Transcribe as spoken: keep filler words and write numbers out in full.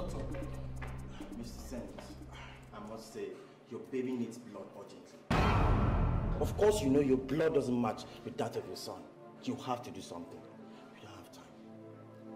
Doctor. Mister Sens, I must say, your baby needs blood urgently. Of course, you know your blood doesn't match with that of your son. You have to do something.